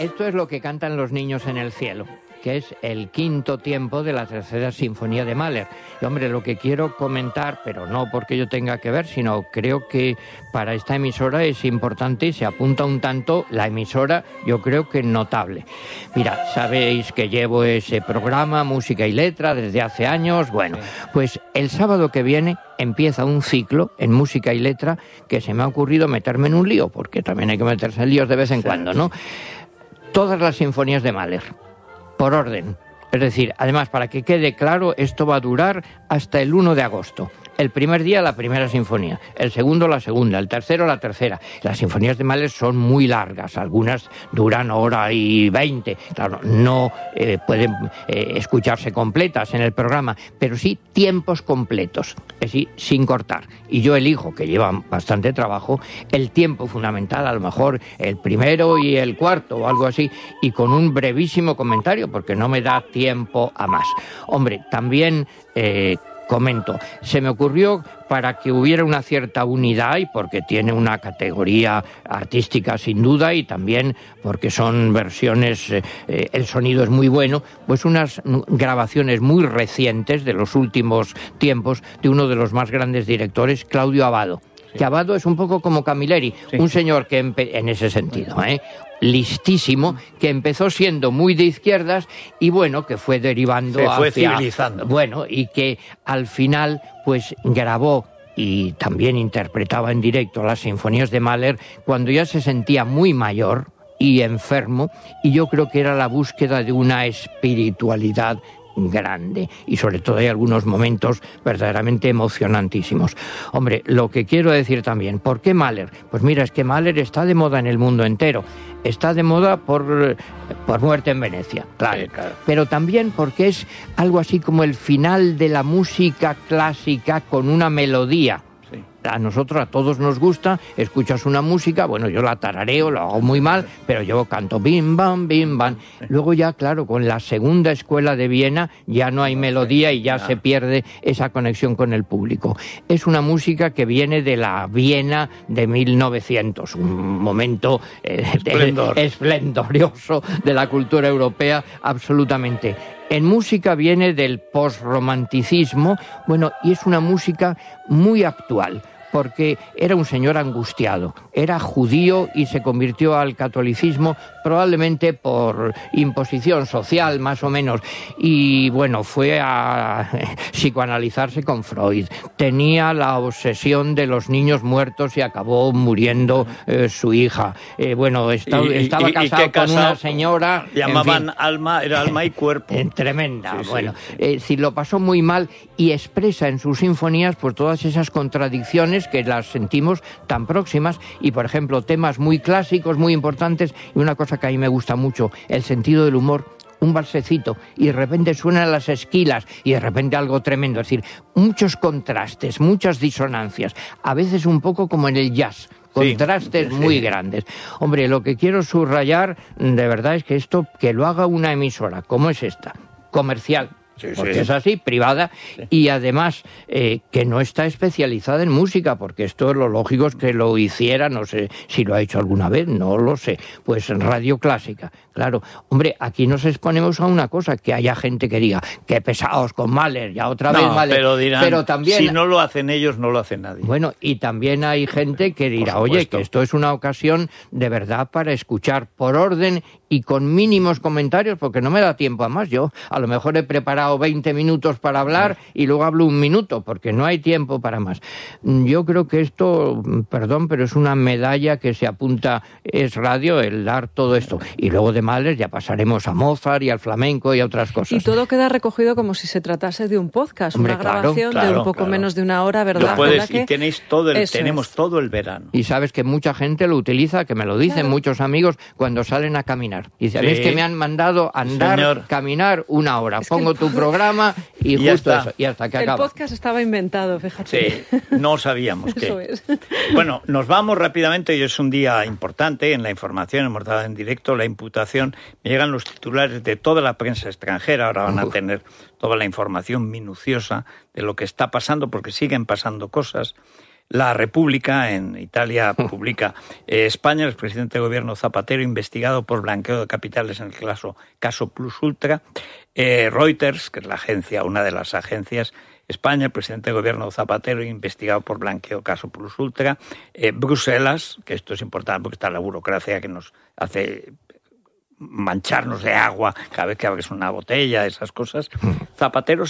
esto es lo que cantan los niños en el cielo, que es el quinto tiempo de la tercera sinfonía de Mahler. Y, hombre, lo que quiero comentar, pero no porque yo tenga que ver, sino creo que para esta emisora es importante y se apunta un tanto la emisora, yo creo que notable. Mira, sabéis que llevo ese programa, Música y Letra, desde hace años. Bueno, pues el sábado que viene empieza un ciclo en Música y Letra que se me ha ocurrido meterme en un lío, porque también hay que meterse en líos de vez en cuando, ¿no? Todas las sinfonías de Mahler, por orden. Es decir, además, para que quede claro, esto va a durar hasta el 1 de agosto. El primer día la primera sinfonía, el segundo la segunda, el tercero la tercera. Las sinfonías de Mahler son muy largas, algunas duran 1:20. Claro, no pueden escucharse completas en el programa, pero sí tiempos completos, es decir, sin cortar. Y yo elijo, que lleva bastante trabajo, el tiempo fundamental, a lo mejor el primero y el cuarto o algo así, y con un brevísimo comentario, porque no me da tiempo a más. Hombre, también comento, se me ocurrió para que hubiera una cierta unidad y porque tiene una categoría artística sin duda y también porque son versiones, el sonido es muy bueno, pues unas grabaciones muy recientes de los últimos tiempos de uno de los más grandes directores, Claudio Abbado. Que Abbado es un poco como Camilleri, un señor que en ese sentido, listísimo, que empezó siendo muy de izquierdas y bueno, que fue derivando se fue civilizando. Bueno, y que al final pues grabó y también interpretaba en directo las sinfonías de Mahler cuando ya se sentía muy mayor y enfermo, y yo creo que era la búsqueda de una espiritualidad grande, y sobre todo hay algunos momentos verdaderamente emocionantísimos. Hombre, lo que quiero decir también, ¿por qué Mahler? Pues mira, es que Mahler está de moda en el mundo entero. Está de moda por Muerte en Venecia, claro. Sí, claro. Pero también porque es algo así como el final de la música clásica con una melodía. Sí. A nosotros, a todos nos gusta, escuchas una música, bueno, yo la tarareo, lo hago muy mal, pero yo canto bim, bam, bim, bam. Luego ya, claro, con la segunda escuela de Viena ya no hay melodía y ya se pierde esa conexión con el público. Es una música que viene de la Viena de 1900, un momento esplendoroso de la cultura europea, absolutamente. En música viene del posromanticismo, bueno, y es una música muy actual, porque era un señor angustiado, era judío y se convirtió al catolicismo probablemente por imposición social, más o menos, y bueno, fue a psicoanalizarse con Freud, tenía la obsesión de los niños muertos y acabó muriendo su hija, bueno, estaba casado con una señora... Llamaban, en fin, alma, era alma y cuerpo. Tremenda, sí, bueno, sí. Si lo pasó muy mal y expresa en sus sinfonías pues todas esas contradicciones que las sentimos tan próximas y, por ejemplo, temas muy clásicos, muy importantes, y una cosa que a mí me gusta mucho, el sentido del humor, un valsecito, y de repente suenan las esquilas, y de repente algo tremendo, es decir, muchos contrastes, muchas disonancias, a veces un poco como en el jazz, contrastes muy grandes. Hombre, lo que quiero subrayar, de verdad, es que esto, que lo haga una emisora, como es esta, comercial, porque es así, privada, y además que no está especializada en música, porque esto lo lógico es que lo hiciera, no sé si lo ha hecho alguna vez, no lo sé, pues en radio clásica. Claro, hombre, aquí nos exponemos a una cosa, que haya gente que diga, qué pesados con Mahler, ya otra vez Mahler, pero dirán, pero también, si no lo hacen ellos, no lo hace nadie. Bueno, y también hay gente que dirá, oye, que esto es una ocasión de verdad para escuchar por orden y con mínimos comentarios, porque no me da tiempo a más. Yo a lo mejor he preparado 20 minutos para hablar y luego hablo un minuto, porque no hay tiempo para más. Yo creo que esto, perdón, pero es una medalla que se apunta, es radio, el dar todo esto. Y luego de Mahler ya pasaremos a Mozart y al flamenco y a otras cosas. Y todo queda recogido como si se tratase de un podcast, hombre, una grabación de un poco menos de una hora, ¿verdad? Y tenéis tenemos todo el verano. Y sabes que mucha gente lo utiliza, que me lo dicen muchos amigos cuando salen a caminar. Dicen, es que me han mandado andar, caminar una hora. Pongo tu programa y justo eso, y hasta que acaba. El podcast estaba inventado, fíjate. Sí, no sabíamos que... Eso es. Bueno, nos vamos rápidamente, y es un día importante en la información, hemos dado en directo la imputación, me llegan los titulares de toda la prensa extranjera, ahora van a tener toda la información minuciosa de lo que está pasando, porque siguen pasando cosas. La República en Italia publica España, el presidente de gobierno Zapatero investigado por blanqueo de capitales en el caso Plus Ultra. Reuters, que es la agencia, una de las agencias. España, el presidente de gobierno Zapatero investigado por blanqueo caso Plus Ultra. Bruselas, que esto es importante porque está la burocracia que nos hace mancharnos de agua cada vez que abres una botella, esas cosas. Zapatero